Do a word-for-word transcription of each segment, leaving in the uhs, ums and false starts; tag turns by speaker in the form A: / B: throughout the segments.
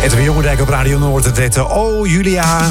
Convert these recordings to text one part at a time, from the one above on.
A: Edwin Jongendijk op Radio Noord. Het heet Oh Julia.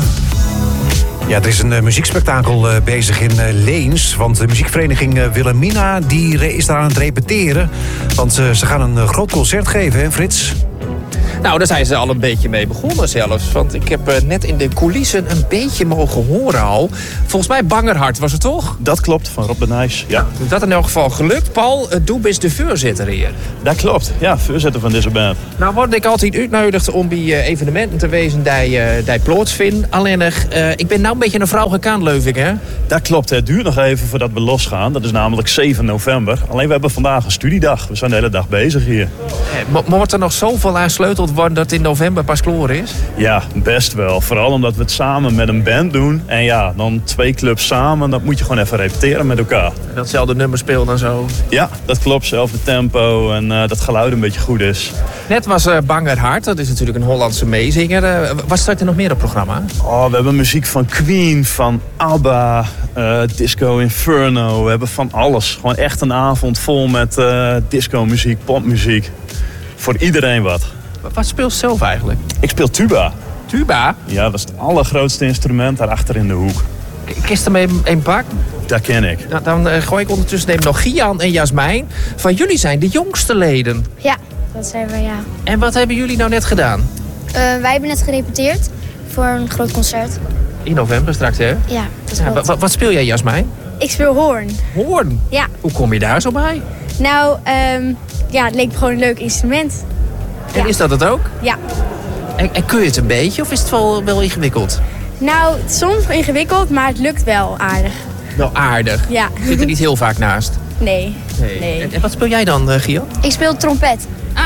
A: Ja, er is een uh, muziekspektakel uh, bezig in uh, Leens. Want de muziekvereniging uh, Wilhelmina die re- is daar aan het repeteren. Want uh, ze gaan een uh, groot concert geven, hè Frits?
B: Nou, daar zijn ze al een beetje mee begonnen zelfs. Want ik heb uh, net in de coulissen een beetje mogen horen al. Volgens mij Bangerhart was het toch?
C: Dat klopt, van Rob de Nijs. Ja.
B: Nou, dat in elk geval gelukt. Paul, uh, doe best de voorzitter hier.
C: Dat klopt, ja, voorzitter van deze band.
B: Nou word ik altijd uitgenodigd om bij uh, evenementen te wezen die, uh, die plaatsvinden. Alleen, uh, ik ben nou een beetje een vrouw gekant, leuf ik, hè?
C: Dat klopt, het duurt nog even voordat we losgaan. Dat is namelijk zeven november. Alleen we hebben vandaag een studiedag. We zijn de hele dag bezig hier.
B: Uh, maar wordt er nog zoveel aan sleuteld worden dat het in november pas klaar is?
C: Ja, best wel. Vooral omdat we het samen met een band doen. En ja, dan twee clubs samen, dat moet je gewoon even repeteren met elkaar.
B: En datzelfde nummer speelt dan zo?
C: Ja, dat klopt. Zelfde tempo en uh, dat geluid een beetje goed is.
B: Net was uh, Bangerhart, dat is natuurlijk een Hollandse meezinger. Uh, wat staat er nog meer op het programma?
C: Oh, we hebben muziek van Queen, van ABBA, uh, Disco Inferno. We hebben van alles. Gewoon echt een avond vol met uh, disco-muziek, popmuziek. Voor iedereen wat.
B: Wat speelt zelf eigenlijk?
C: Ik speel tuba.
B: Tuba?
C: Ja, dat is het allergrootste instrument daarachter in de hoek.
B: Kist er mee een pak?
C: Dat ken ik.
B: Nou, dan uh, gooi ik ondertussen neem nog Gian en Jasmijn. Van jullie zijn de jongste leden.
D: Ja, dat zijn we, ja.
B: En wat hebben jullie nou net gedaan?
D: Uh, wij hebben net gerepeteerd voor een groot concert.
B: In november straks, hè?
D: Ja, dat
B: Ja,
D: klopt.
B: wat, wat speel jij, Jasmijn?
D: Ik speel hoorn.
B: Hoorn?
D: Ja.
B: Hoe kom je daar zo bij?
D: Nou, um, ja, het leek me gewoon een leuk instrument.
B: En
D: Ja.
B: is dat het ook?
D: Ja.
B: En, en kun je het een beetje of is het wel, wel ingewikkeld?
D: Nou, het is soms ingewikkeld, maar het lukt wel aardig.
B: Wel aardig.
D: Ja.
B: Zit er niet heel vaak naast?
D: Nee. Nee.
B: En, en wat speel jij dan, uh, Gian?
D: Ik speel trompet.
B: Ah.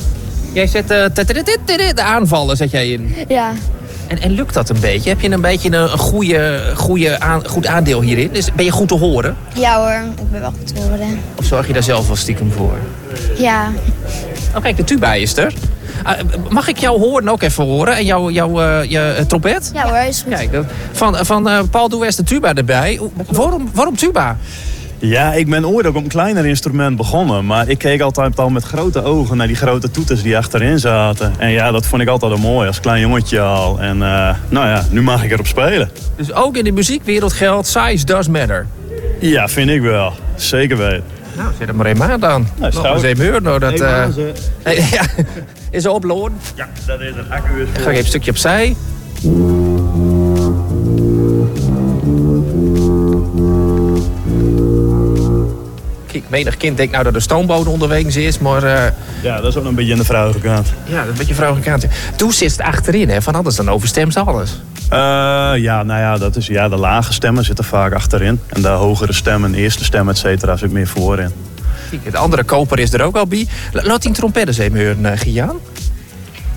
B: Jij zet uh, de aanvallen zet jij in.
D: Ja.
B: En, en lukt dat een beetje? Heb je een beetje een, een goede, goede aan, goed aandeel hierin? Dus ben je goed te horen?
D: Ja hoor, ik ben wel goed te horen.
B: Of zorg je daar zelf wel stiekem voor?
D: Ja.
B: Oh kijk, de tuba is er. Uh, mag ik jou horen ook even horen? En jouw jou, uh, je uh, trompet?
D: Ja hoor, is goed.
B: Kijk, van, van uh, Paul doe eens de tuba erbij. Waarom, waarom tuba?
C: Ja, ik ben ooit ook op een kleiner instrument begonnen. Maar ik keek altijd al met grote ogen naar die grote toeters die achterin zaten. En ja, dat vond ik altijd al mooi als klein jongetje al. En uh, nou ja, nu mag ik erop spelen.
B: Dus ook in de muziekwereld geldt, size does matter.
C: Ja, vind ik wel. Zeker weten.
B: Nou, zet er maar een aan dan.
C: Nou,
B: Nog eens even horen. Nou, dat, uh... hey, ja. Is er oploaden?
C: Ja, dat is een accu.
B: Ik ga even een stukje opzij. Kijk, menig kind denkt nou dat de stoombode onderwegens is, maar... Uh...
C: Ja, dat is ook een beetje aan de vrouwelijke kant.
B: Ja, dat is een beetje vrouwelijke kant. Toen zit het achterin, hè? Van anders dan overstemt ze alles.
C: Uh, ja, nou ja, dat is, ja, de lage stemmen zitten vaak achterin. En de hogere stemmen, eerste stem, et cetera, zit meer voorin.
B: Kijk, de andere koper is er ook al bij. Laat die trompet eens even horen, uh, Gian.